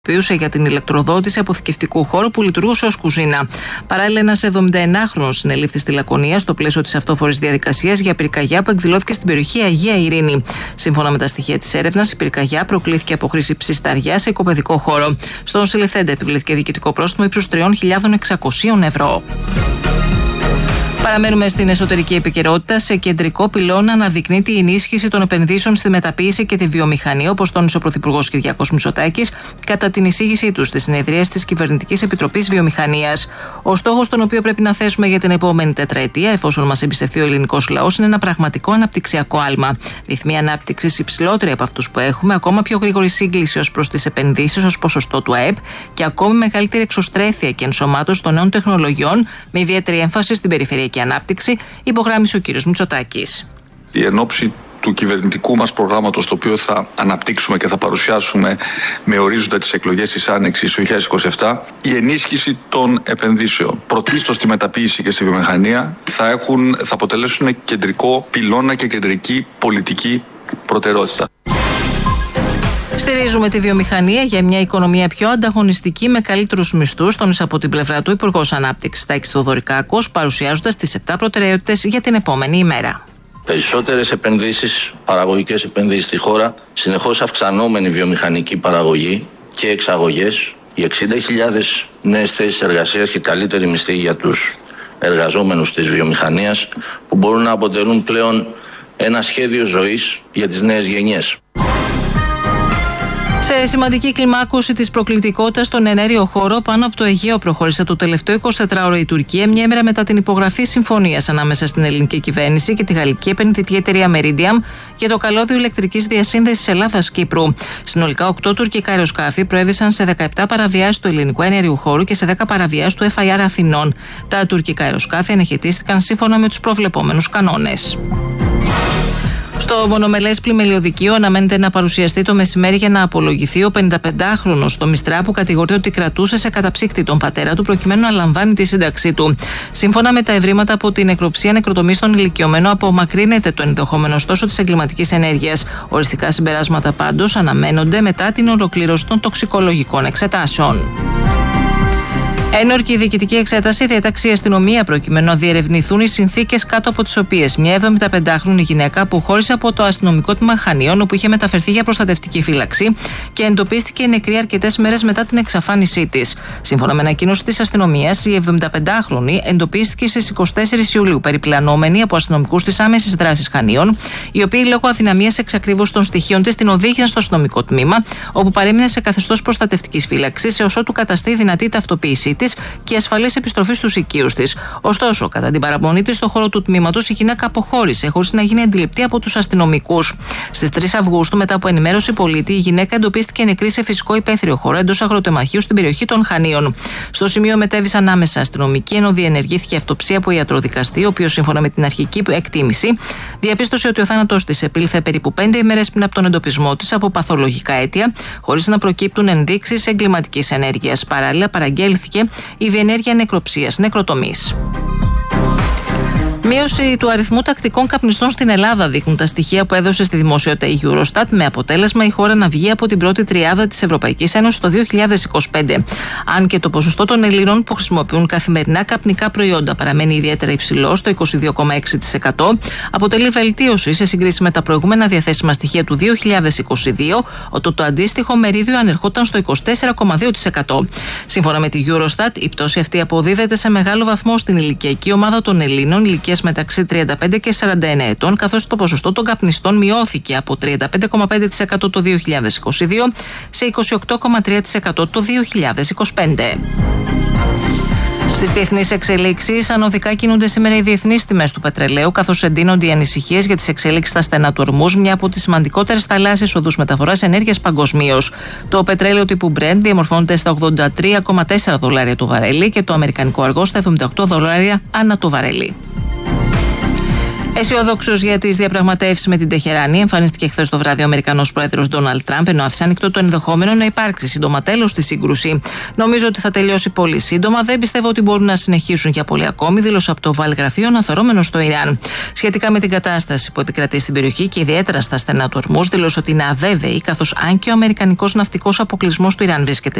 για την ηλεκτροδότηση αποθηκευτικού χώρου που λειτουργούσε ως κουζίνα. Παράλληλα, ένας 79χρονος συνελήφθη στη Λακωνία στο πλαίσιο της αυτόφορης διαδικασίας για πυρκαγιά που εκδηλώθηκε στην περιοχή Αγία Ειρήνη. Σύμφωνα με τα στοιχεία της έρευνας, η πυρκαγιά προκλήθηκε από χρήση ψισταριά σε οικοπαιδικό χώρο. Στον συλληφθέντα επιβλήθηκε διοικητικό πρόστιμο ύψους 3.600 ευρώ. Παραμένουμε στην εσωτερική επικαιρότητα. Σε κεντρικό πυλώνα αναδεικνύεται η ενίσχυση των επενδύσεων στη μεταποίηση και τη βιομηχανία, όπως τόνισε ο Πρωθυπουργός Κυριάκος Μητσοτάκης κατά την εισήγησή του στη συνεδρία της Κυβερνητικής Επιτροπής Βιομηχανίας. Ο στόχος τον οποίο πρέπει να θέσουμε για την επόμενη τετραετία, εφόσον μας εμπιστευτεί ο ελληνικός λαός, είναι ένα πραγματικό αναπτυξιακό άλμα. Ρυθμοί ανάπτυξης υψηλότεροι από αυτούς που έχουμε, ακόμα πιο γρήγορη σύγκληση ως προς τις επενδύσεις ως ποσοστό του ΑΕΠ και ακόμη μεγαλύτερη εξωστρέφεια και ενσωμάτωση των νέων τεχνολογιών, με ιδιαίτερη έμφαση στην περιφερειακή ανάπτυξη, υπογράμμισε ο κ. Μητσοτάκης. Η ενόψη του κυβερνητικού μας προγράμματος, το οποίο θα αναπτύξουμε και θα παρουσιάσουμε με ορίζοντα τις εκλογές της Άνοιξης του 2027, η ενίσχυση των επενδύσεων, πρωτίστως στη μεταποίηση και στη βιομηχανία, θα αποτελέσουν κεντρικό πυλώνα και κεντρική πολιτική προτεραιότητα. Στηρίζουμε τη βιομηχανία για μια οικονομία πιο ανταγωνιστική με καλύτερους μισθούς, τόνισε από την πλευρά του Υπουργός Ανάπτυξης Τάκης Θοδωρικάκος, παρουσιάζοντας τις 7 προτεραιότητες για την επόμενη ημέρα. Περισσότερες επενδύσεις, παραγωγικές επενδύσεις στη χώρα, συνεχώς αυξανόμενη βιομηχανική παραγωγή και εξαγωγές, οι 60.000 νέες θέσεις εργασίας και καλύτερη μισθή για τους εργαζόμενους της βιομηχανίας, που μπορούν να αποτελούν πλέον ένα σχέδιο ζωής για τις νέες γενιές. Σε σημαντική κλιμάκωση της προκλητικότητας στον εναέριο χώρο πάνω από το Αιγαίο προχώρησε το τελευταίο 24ωρο η Τουρκία, μια ημέρα μετά την υπογραφή συμφωνίας ανάμεσα στην ελληνική κυβέρνηση και τη γαλλική επενδυτική εταιρεία Meridiam για το καλώδιο ηλεκτρικής διασύνδεσης Ελλάδας-Κύπρου. Συνολικά 8 τουρκικά αεροσκάφη προέβησαν σε 17 παραβιάσεις του ελληνικού εναέριου χώρου και σε 10 παραβιάσεις του FIR Αθηνών. Τα τουρκικά αεροσκάφη αναχαιτίστηκαν σύμφωνα με τους προβλεπόμενους κανόνες. Στο μονομελές πλημελιωδικείο αναμένεται να παρουσιαστεί το μεσημέρι για να απολογηθεί ο 55χρονος στο Μιστρά που κατηγορείται ότι κρατούσε σε καταψύκτη τον πατέρα του προκειμένου να λαμβάνει τη σύνταξή του. Σύμφωνα με τα ευρήματα από την νεκροψία νεκροτομής των ηλικιωμένων, απομακρύνεται το ενδεχόμενο ωστόσο της εγκληματικής ενέργειας. Οριστικά συμπεράσματα πάντως αναμένονται μετά την ολοκλήρωση των τοξικολογικών εξετάσεων. Ένορκη διοικητική εξέταση διέταξε η αστυνομία προκειμένου να διερευνηθούν οι συνθήκες κάτω από τις οποίες μια 75χρονη γυναίκα που χώρισε από το αστυνομικό τμήμα Χανίων, όπου είχε μεταφερθεί για προστατευτική φύλαξη και εντοπίστηκε νεκρή αρκετές μέρες μετά την εξαφάνισή της. Σύμφωνα με ανακοίνωση της αστυνομίας, η 75χρονη εντοπίστηκε στις 24 Ιουλίου περιπλανόμενη από αστυνομικούς της άμεσης δράσης Χανίων, οι οποίοι λόγω αδυναμίας εξακρίβωσης των στοιχείων της την οδήγησαν στο αστυνομικό τμήμα, όπου παρέμεινε σε καθεστώς προστατευτικής φύλαξης έως ότου καταστεί δυνατή η ταυτοποίησή της και ασφαλής επιστροφή στους οικείους της. Ωστόσο, κατά την παραμονή της στον χώρο του τμήματος, η γυναίκα αποχώρησε χωρίς να γίνει αντιληπτή από τους αστυνομικούς. Στις 3 Αυγούστου, μετά από ενημέρωση πολίτη, η γυναίκα εντοπίστηκε νεκρή σε φυσικό υπαίθριο χώρο εντός αγροτεμαχίου στην περιοχή των Χανίων. Στο σημείο μετέβησαν άμεσα αστυνομικοί, ενώ διενεργήθηκε αυτοψία από ιατροδικαστή, ο οποίος, σύμφωνα με την αρχική εκτίμηση, διαπίστωσε ότι ο θάνατος της επήλθε περίπου 5 ημέρες πριν από τον εντοπισμό της από παθολογικά αίτια, χωρίς να προκύπτουν ενδείξεις εγκληματικής ενέργειας. Παράλληλα, παραγγέλθηκε η διενέργεια νεκροψίας, νεκροτομής. Μείωση του αριθμού τακτικών καπνιστών στην Ελλάδα δείχνουν τα στοιχεία που έδωσε στη δημοσιότητα η Eurostat, με αποτέλεσμα η χώρα να βγει από την πρώτη τριάδα της Ευρωπαϊκής Ένωσης το 2025. Αν και το ποσοστό των Ελλήνων που χρησιμοποιούν καθημερινά καπνικά προϊόντα παραμένει ιδιαίτερα υψηλό, στο 22,6%, αποτελεί βελτίωση σε σύγκριση με τα προηγούμενα διαθέσιμα στοιχεία του 2022, όταν το αντίστοιχο μερίδιο ανερχόταν στο 24,2%. Σύμφωνα με τη Eurostat, η πτώση αυτή αποδίδεται σε μεγάλο βαθμό στην ηλικιακή ομάδα των Ελλήνων ηλικίας μεταξύ 35 και 49 ετών, καθώς το ποσοστό των καπνιστών μειώθηκε από 35,5% το 2022 σε 28,3% το 2025. Στις διεθνείς εξελίξεις, ανωδικά κινούνται σήμερα οι διεθνείς τιμές του πετρελαίου, καθώς εντείνονται οι ανησυχίες για τις εξέλιξεις στα στενά του Ορμούζ, μια από τις σημαντικότερες θαλάσσιες οδούς μεταφοράς ενέργειας παγκοσμίως. Το πετρέλαιο τύπου Brent διαμορφώνεται στα $83,4 το βαρέλι και το αμερικανικό αργό στα $78 ανά το βαρέλι. Αισιοδόξος για τις διαπραγματεύσεις με την Τεχεράνη, εμφανίστηκε χθες το βράδυ ο Αμερικανός πρόεδρος Ντόναλντ Τραμπ, ενώ άφησε ανοιχτό το ενδεχόμενο να υπάρξει σύντομα τέλος στη σύγκρουση. Νομίζω ότι θα τελειώσει πολύ σύντομα. Δεν πιστεύω ότι μπορούν να συνεχίσουν για πολύ ακόμη, δήλωσε από το Oval Γραφείο αναφερόμενο στο Ιράν. Σχετικά με την κατάσταση που επικρατεί στην περιοχή και ιδιαίτερα στα στενά του Ορμούζ, δήλωσε ότι είναι αβέβαιη, καθώς αν και ο αμερικανικός ναυτικός αποκλεισμός του Ιράν βρίσκεται